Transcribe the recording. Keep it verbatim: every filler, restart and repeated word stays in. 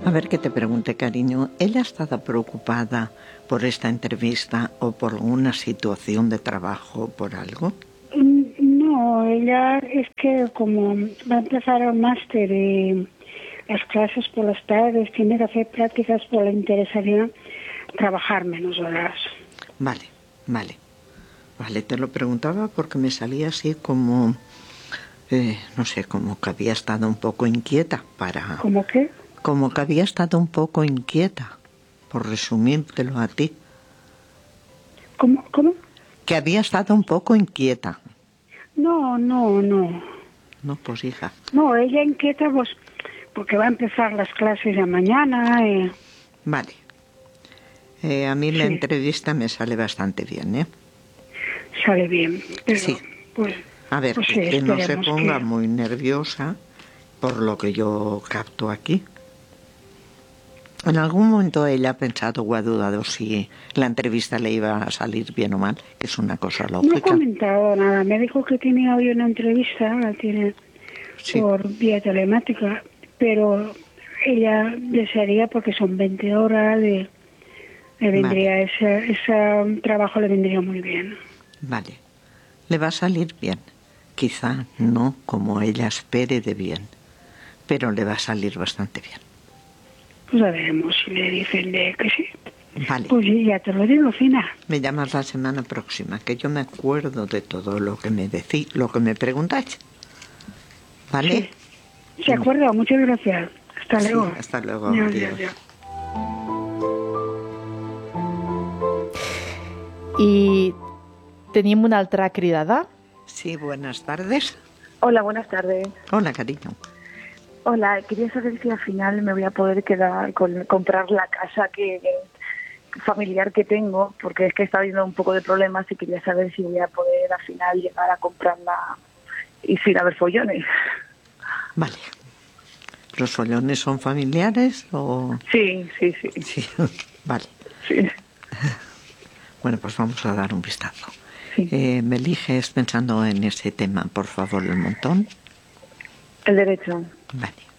A ver, que te pregunte, cariño, ¿ella ha estado preocupada por esta entrevista o por alguna situación de trabajo, por algo? No, ella es que como va a empezar el máster y las clases por las tardes, tiene que hacer prácticas, pues le interesaría trabajar menos horas. Vale, vale. Vale, te lo preguntaba porque me salía así como, eh, no sé, como que había estado un poco inquieta para... ¿Cómo qué? Como que había estado un poco inquieta, por resumírtelo a ti. ¿Cómo? ¿Cómo? Que había estado un poco inquieta. No, no, no. No, pues hija. No, ella inquieta pues porque va a empezar las clases de mañana. Eh. Vale. Eh, a mí Sí. la entrevista me sale bastante bien, ¿eh? Sale bien, pero sí. pues... A ver, pues que, sí, que no se ponga que... muy nerviosa por lo que yo capto aquí. ¿En algún momento ella ha pensado o ha dudado si la entrevista le iba a salir bien o mal? Que es una cosa lógica. No ha comentado nada. Me dijo que tenía hoy una entrevista, la tiene sí. por vía telemática, pero ella desearía, porque son veinte horas, le, le vendría vale. ese, ese trabajo le vendría muy bien. Vale. Le va a salir bien. Quizá no como ella espere de bien, pero le va a salir bastante bien. Pues a veremos si le dicen de que sí. Vale. Pues ya te lo digo, Fina. Me llamas la semana próxima, que yo me acuerdo de todo lo que me decís, lo que me preguntáis. ¿Vale? Sí. Se acuerda, muchas gracias. Hasta sí, luego. hasta luego. Adiós. Adiós. Adiós. I tenim una altra cridada. Sí, buenas tardes. Hola, buenas tardes. Hola, cariño. Hola, quería saber si al final me voy a poder quedar con comprar la casa que familiar que tengo, porque es que está habiendo un poco de problemas y quería saber si voy a poder al final llegar a comprarla y sin haber follones. Vale. ¿Los follones son familiares o...? Sí, sí, sí. Sí, vale. Sí. Bueno, pues vamos a dar un vistazo. Sí. Eh, me eliges pensando en ese tema, por favor, el montón. El derecho. Vale.